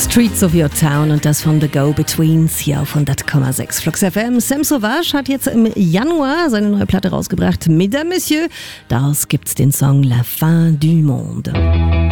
Streets of Your Town und das von The Go-Betweens hier auf 100,6 Flux FM. Sam Sauvage hat jetzt im Januar seine neue Platte rausgebracht, Mesdames, Messieurs. Daraus gibt's den Song La Fin du Monde.